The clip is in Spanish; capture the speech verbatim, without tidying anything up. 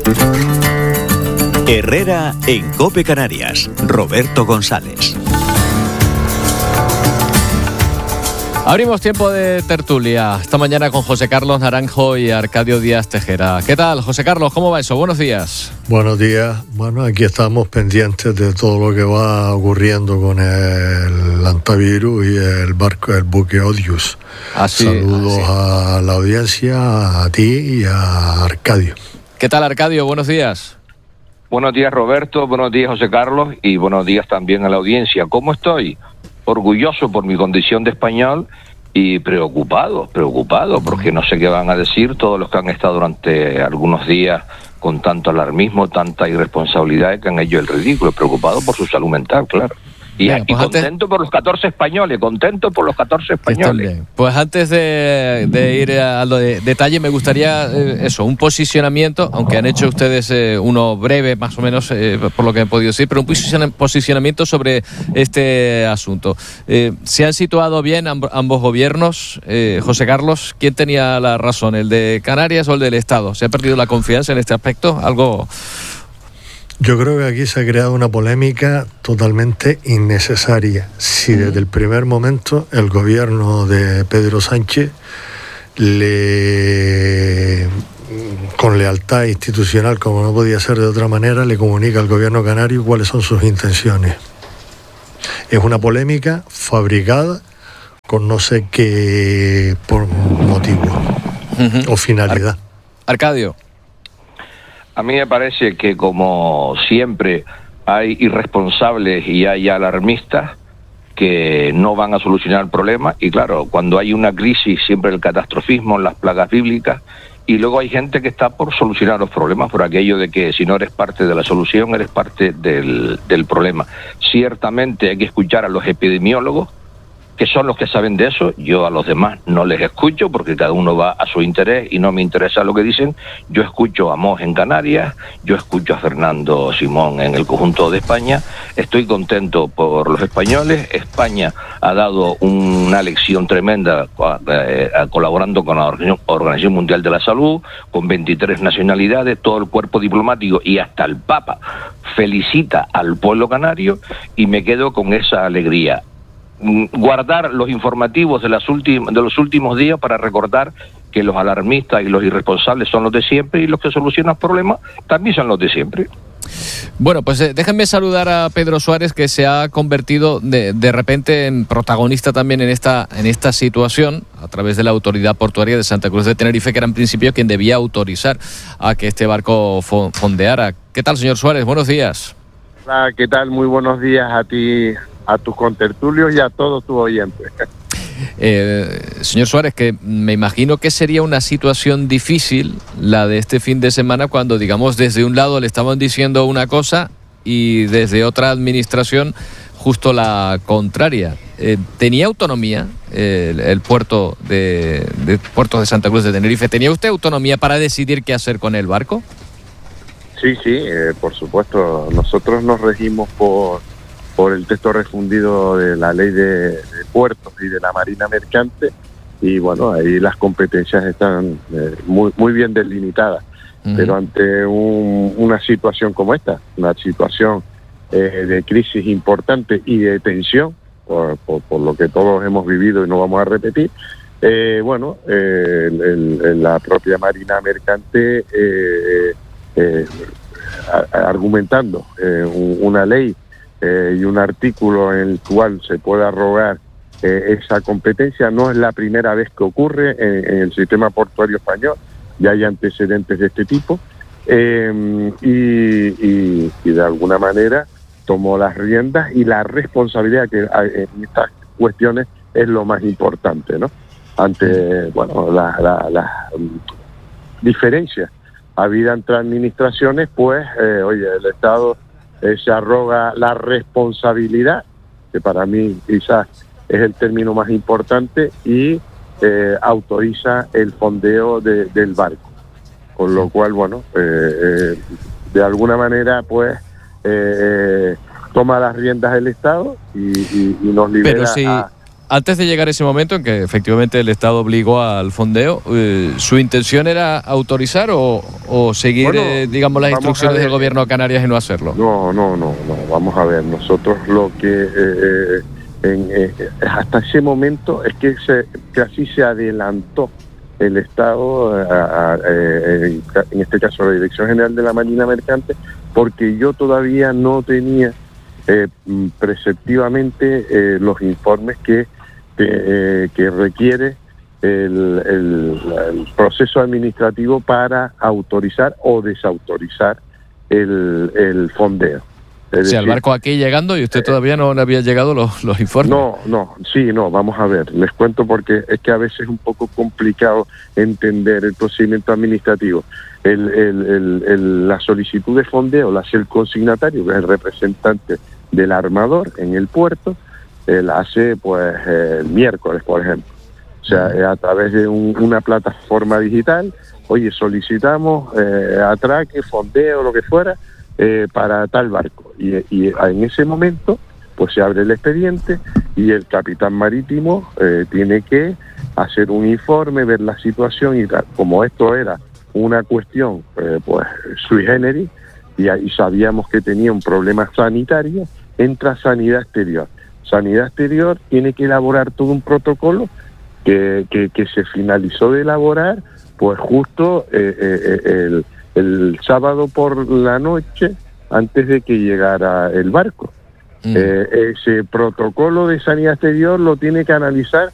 Herrera en COPE Canarias. Roberto González. Abrimos tiempo de tertulia esta mañana con José Carlos Naranjo y Arcadio Díaz Tejera. ¿Qué tal, José Carlos? ¿Cómo va eso? Buenos días. Buenos días. Bueno, aquí estamos pendientes de todo lo que va ocurriendo con el antivirus y el barco, el buque Odious. Así, Saludos así. a la audiencia, a ti y a Arcadio. ¿Qué tal, Arcadio? Buenos días. Buenos días, Roberto. Buenos días, José Carlos. Y buenos días también a la audiencia. ¿Cómo estoy? Orgulloso por mi condición de español y preocupado, preocupado, porque no sé qué van a decir todos los que han estado durante algunos días con tanto alarmismo, tanta irresponsabilidad que han hecho el ridículo. Preocupado por su salud mental, claro. Y, Bien, y pues contento antes... por los catorce españoles, contento por los catorce españoles. Pues antes de, de ir a lo de detalle, me gustaría eh, eso, un posicionamiento, aunque han hecho ustedes eh, uno breve, más o menos, eh, por lo que he podido decir, pero un posicion- posicionamiento sobre este asunto. Eh, ¿Se han situado bien amb- ambos gobiernos? Eh, José Carlos, ¿quién tenía la razón, el de Canarias o el del Estado? ¿Se ha perdido la confianza en este aspecto? Algo... Yo creo que aquí se ha creado una polémica totalmente innecesaria. Si desde el primer momento el gobierno de Pedro Sánchez, le, con lealtad institucional, como no podía ser de otra manera, le comunica al gobierno canario cuáles son sus intenciones. Es una polémica fabricada con no sé qué por motivo uh-huh. o finalidad. Ar- Arcadio. A mí me parece que, como siempre, hay irresponsables y hay alarmistas que no van a solucionar el problema. Y claro, cuando hay una crisis, siempre el catastrofismo, las plagas bíblicas, y luego hay gente que está por solucionar los problemas, por aquello de que si no eres parte de la solución, eres parte del, del problema. Ciertamente hay que escuchar a los epidemiólogos, que son los que saben de eso. Yo a los demás no les escucho porque cada uno va a su interés y no me interesa lo que dicen. Yo escucho a Mos en Canarias, yo escucho a Fernando Simón en el conjunto de España. Estoy contento por los españoles. España ha dado una lección tremenda eh, colaborando con la Organización Mundial de la Salud, con veintitrés nacionalidades, todo el cuerpo diplomático y hasta el Papa felicita al pueblo canario, y me quedo con esa alegría. Guardar los informativos de, las últim- de los últimos días para recordar que los alarmistas y los irresponsables son los de siempre, y los que solucionan problemas también son los de siempre. Bueno, pues eh, déjenme saludar a Pedro Suárez, que se ha convertido de, de repente en protagonista también en esta, en esta situación, a través de la Autoridad Portuaria de Santa Cruz de Tenerife, que era en principio quien debía autorizar a que este barco fo- fondeara. ¿Qué tal, señor Suárez? Buenos días. Hola, ¿qué tal? Muy buenos días a ti, a tus contertulios y a todos tus oyentes. Eh, señor Suárez, que me imagino que sería una situación difícil la de este fin de semana, cuando, digamos, desde un lado le estaban diciendo una cosa y desde otra administración justo la contraria. Eh, ¿Tenía autonomía eh, el, el puerto de, de puertos de Santa Cruz de Tenerife? ¿Tenía usted autonomía para decidir qué hacer con el barco? Sí, sí, eh, por supuesto. Nosotros nos regimos por por el texto refundido de la ley de, de puertos y de la marina mercante, y bueno, ahí las competencias están eh, muy muy bien delimitadas. Uh-huh. Pero ante un, una situación como esta, una situación eh, de crisis importante y de tensión, por, por, por lo que todos hemos vivido y no vamos a repetir, eh, bueno, eh, el, el, la propia marina mercante eh, eh, a, argumentando eh, un, una ley Eh, y un artículo en el cual se pueda arrogar eh, esa competencia. No es la primera vez que ocurre en, en el sistema portuario español, ya hay antecedentes de este tipo, eh, y, y, y de alguna manera tomó las riendas y la responsabilidad, que en estas cuestiones es lo más importante, ¿no? Ante, bueno, las la, la, um, diferencias habidas entre administraciones, pues, eh, oye, el Estado Eh, se arroga la responsabilidad, que para mí quizás es el término más importante, y eh, autoriza el fondeo de, del barco. Con lo cual, bueno, eh, eh, de alguna manera, pues, eh, toma las riendas del Estado y, y, y nos libera Pero si... a, antes de llegar a ese momento en que efectivamente el Estado obligó al fondeo, eh, ¿su intención era autorizar o, o seguir, bueno, eh, digamos, las instrucciones del Gobierno de Canarias y no hacerlo? No, no, no, no. Vamos a ver, nosotros lo que eh, en, eh, hasta ese momento es que, se, que así se adelantó el Estado, a, a, a, en este caso la Dirección General de la Marina Mercante, porque yo todavía no tenía Eh, preceptivamente eh, los informes que, que, eh, que requiere el, el, el proceso administrativo para autorizar o desautorizar el, el fondeo. O sea, el barco aquí llegando y usted eh, todavía no le había llegado los, los informes. No, no, sí, no, vamos a ver, les cuento porque es que a veces es un poco complicado entender el procedimiento administrativo. El, el, el, el, la solicitud de fondeo la hace el consignatario, que es el representante del armador en el puerto, eh, la hace pues eh, el miércoles, por ejemplo. O sea, eh, a través de un, una plataforma digital, oye, solicitamos eh, atraque, fondeo, lo que fuera, eh, para tal barco. Y, y en ese momento, pues se abre el expediente y el capitán marítimo eh, tiene que hacer un informe, ver la situación y tal. Como esto era una cuestión eh, pues sui generis y ahí sabíamos que tenía un problema sanitario, entra Sanidad Exterior. Sanidad Exterior tiene que elaborar todo un protocolo que, que, que se finalizó de elaborar pues justo eh, eh, el, el sábado por la noche antes de que llegara el barco. Mm. Eh, ese protocolo de Sanidad Exterior lo tiene que analizar